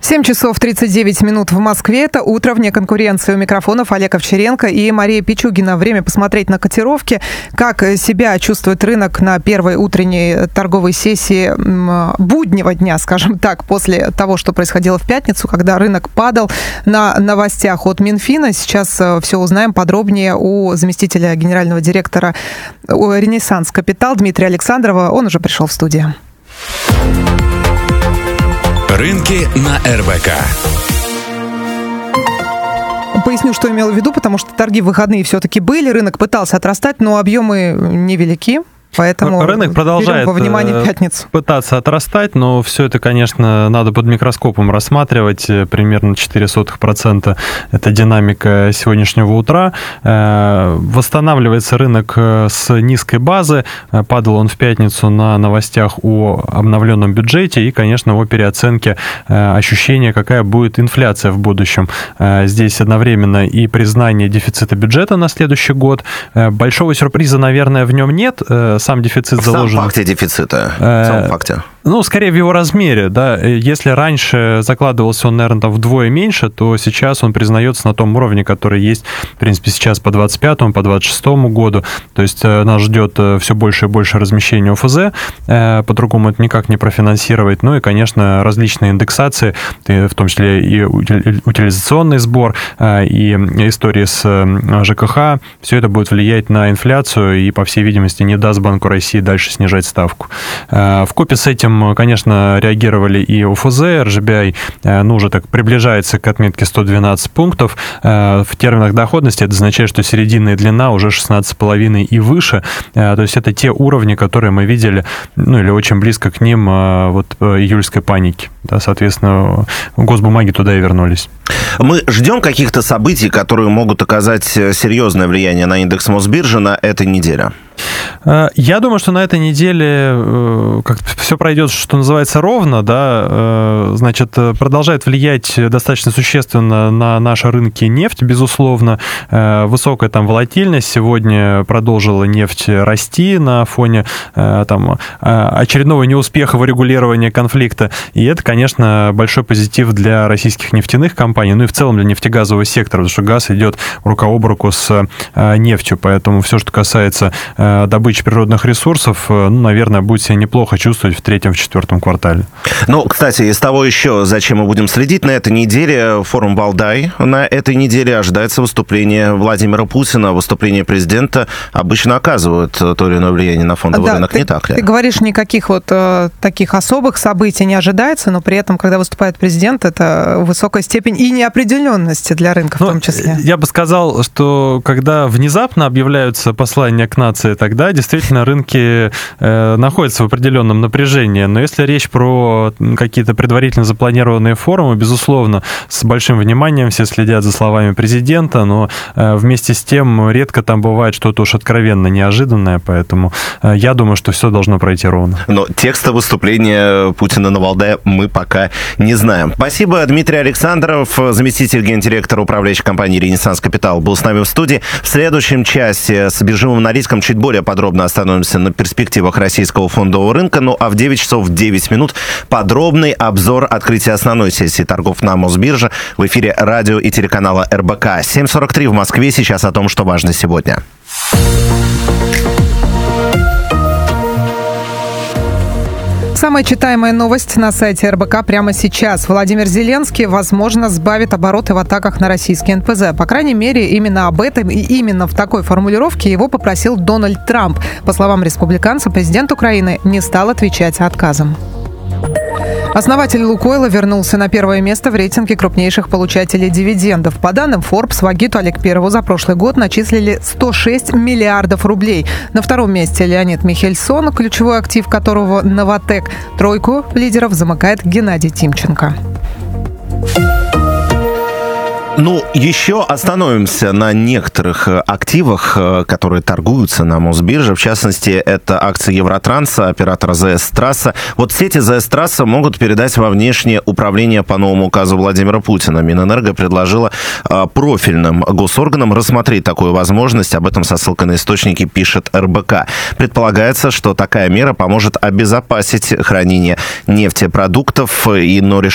7 часов 39 минут в Москве. Это утро вне конкуренции. У микрофонов Олег Овчаренко и Мария Пичугина. Время посмотреть на котировки. Как себя чувствует рынок на первой утренней торговой сессии буднего дня, скажем так, после того, что происходило в пятницу, когда рынок падал на новостях от Минфина. Сейчас все узнаем подробнее у заместителя генерального директора «Ренессанс Капитал» Дмитрия Александрова. Он уже пришел в студию. Рынки на РБК. Поясню, что имел в виду, потому что торги в выходные все-таки были, рынок пытался отрастать, но объемы невелики. Поэтому рынок продолжает во внимание пятницу. Пытаться отрастать, но все это, конечно, надо под микроскопом рассматривать. Примерно 0,04% это динамика сегодняшнего утра. Восстанавливается рынок с низкой базы. Падал он в пятницу на новостях о обновленном бюджете и, конечно, о переоценке ощущения, какая будет инфляция в будущем. Здесь одновременно и признание дефицита бюджета на следующий год. Большого сюрприза, наверное, в нем нет. Сам дефицит заложен. В самом факте дефицита. В самом факте. Ну, скорее в его размере, да. Если раньше закладывался он, наверное, там вдвое меньше, то сейчас он признается на том уровне, который есть, в принципе, сейчас по 25-му, по 26-му году. То есть нас ждет все больше и больше размещения ОФЗ, по-другому это никак не профинансировать. Ну и, конечно, различные индексации, в том числе и утилизационный сбор, и истории с ЖКХ, все это будет влиять на инфляцию и, по всей видимости, не даст Банку России дальше снижать ставку. Вкупе с этим, конечно, реагировали и ОФЗ, РЖБИ, уже так приближается к отметке 112 пунктов. В терминах доходности это означает, что середина и длина уже 16,5 и выше. То есть это те уровни, которые мы видели, или очень близко к ним июльской паники. Да, соответственно, госбумаги туда и вернулись. Мы ждем каких-то событий, которые могут оказать серьезное влияние на индекс Мосбиржи на этой неделе? Я думаю, что на этой неделе все пройдет, что называется, ровно, да, значит, продолжает влиять достаточно существенно на наши рынки нефть, безусловно. Высокая там волатильность. Сегодня продолжила нефть расти на фоне очередного неуспеха в регулировании конфликта. И это, конечно, большой позитив для российских нефтяных компаний, ну и в целом для нефтегазового сектора, потому что газ идет рука об руку с нефтью. Поэтому все, что касается добычи природных ресурсов, наверное, будет себя неплохо чувствовать в третьем, в четвертом квартале. Кстати, из того еще, зачем мы будем следить, на этой неделе форум Валдай. На этой неделе ожидается выступление Владимира Путина. Выступление президента обычно оказывают то или иное влияние на фондовый рынок, не так ли? Ты говоришь, никаких таких особых событий не ожидается, но при этом, когда выступает президент, это высокая степень и неопределенности для рынка в том числе. Я бы сказал, что когда внезапно объявляются послания к нации, тогда действительно рынки находятся в определенном напряжении. Но если речь про какие-то предварительно запланированные форумы, безусловно, с большим вниманием все следят за словами президента, но вместе с тем редко там бывает что-то уж откровенно неожиданное, поэтому я думаю, что все должно пройти ровно. Но текста выступления Путина на Валдае мы пока не знаем. Спасибо. Дмитрий Александров, заместитель гендиректора управляющей компании «Ренессанс Капитал», был с нами в студии. В следующем часе с биржевым аналитиком чуть более подробно остановимся на перспективах российского фондового рынка. А в 9 часов 9 минут подробный обзор открытия основной сессии торгов на Мосбирже в эфире радио и телеканала РБК. 7:43 в Москве. Сейчас о том, что важно сегодня. Самая читаемая новость на сайте РБК прямо сейчас. Владимир Зеленский, возможно, сбавит обороты в атаках на российский НПЗ. По крайней мере, именно об этом и именно в такой формулировке его попросил Дональд Трамп. По словам республиканца, президент Украины не стал отвечать отказом. Основатель «Лукойла» вернулся на первое место в рейтинге крупнейших получателей дивидендов. По данным Forbes, Вагиту Аликперову за прошлый год начислили 106 миллиардов рублей. На втором месте Леонид Михельсон, ключевой актив которого «Новатэк». Тройку лидеров замыкает Геннадий Тимченко. Еще остановимся на некоторых активах, которые торгуются на Мосбирже. В частности, это акции Евротранса, оператора ЗС Трасса. Сети ЗС Трасса могут передать во внешнее управление по новому указу Владимира Путина. Минэнерго предложила профильным госорганам рассмотреть такую возможность. Об этом со ссылкой на источники пишет РБК. Предполагается, что такая мера поможет обезопасить хранение нефтепродуктов, но